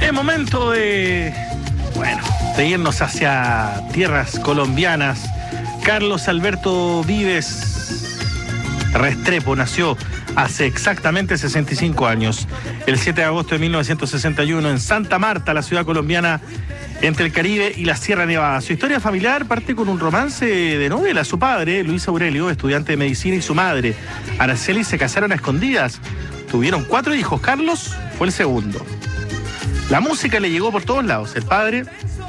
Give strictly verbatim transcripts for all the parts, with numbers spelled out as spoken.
Es momento de, bueno, de irnos hacia tierras colombianas. Carlos Alberto Vives Restrepo nació hace exactamente sesenta y cinco años, el siete de agosto de mil novecientos sesenta y uno, en Santa Marta, la ciudad colombiana entre el Caribe y la Sierra Nevada. Su historia familiar parte con un romance de novela. Su padre, Luis Aurelio, estudiante de medicina, y su madre, Araceli, se casaron a escondidas. Tuvieron cuatro hijos. Carlos fue el segundo. La música le llegó por todos lados. El padre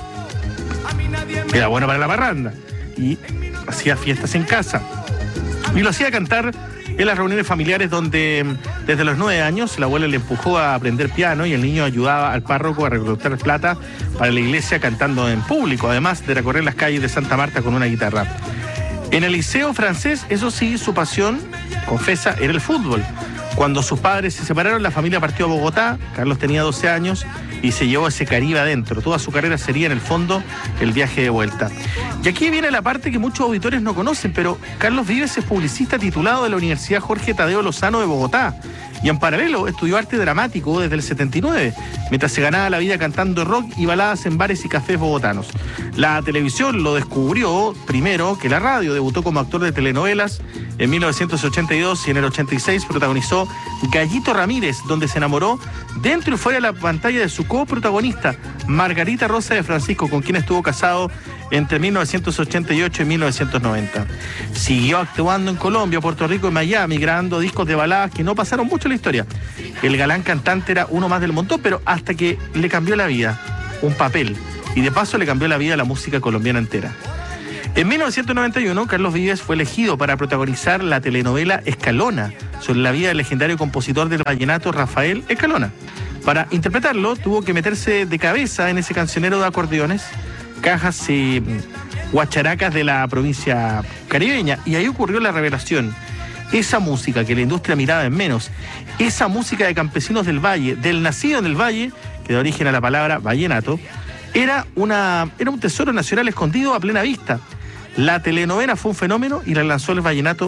era bueno para la parranda y hacía fiestas en casa. Y lo hacía cantar en las reuniones familiares, donde desde los nueve años la abuela le empujó a aprender piano y el niño ayudaba al párroco a recolectar plata para la iglesia cantando en público, además de recorrer las calles de Santa Marta con una guitarra. En el liceo francés, eso sí, su pasión, confesa, era el fútbol. Cuando sus padres se separaron, la familia partió a Bogotá. Carlos tenía doce años y se llevó ese Caribe adentro. Toda su carrera sería, en el fondo, el viaje de vuelta. Y aquí viene la parte que muchos auditores no conocen, pero Carlos Vives es publicista titulado de la Universidad Jorge Tadeo Lozano de Bogotá. Y en paralelo estudió arte dramático desde el setenta y nueve, mientras se ganaba la vida cantando rock y baladas en bares y cafés bogotanos. La televisión lo descubrió primero que la radio. Debutó como actor de telenovelas en mil novecientos ochenta y dos y en el ochenta y seis protagonizó Gallito Ramírez, donde se enamoró dentro y fuera de la pantalla de su coprotagonista, Margarita Rosa de Francisco, con quien estuvo casado entre mil novecientos ochenta y ocho y mil novecientos noventa. Siguió actuando en Colombia, Puerto Rico y Miami, grabando discos de baladas que no pasaron mucho en la historia. El galán cantante era uno más del montón, pero hasta que le cambió la vida, un papel, y de paso le cambió la vida a la música colombiana entera. En mil novecientos noventa y uno, Carlos Vives fue elegido para protagonizar la telenovela Escalona, sobre la vida del legendario compositor del vallenato Rafael Escalona. Para interpretarlo, tuvo que meterse de cabeza en ese cancionero de acordeones, cajas y guacharacas de la provincia caribeña, y ahí ocurrió la revelación. Esa música que la industria miraba en menos, esa música de campesinos del valle, del nacido en el valle, que da origen a la palabra vallenato, era, una, era un tesoro nacional escondido a plena vista. La telenovela fue un fenómeno y la lanzó el vallenato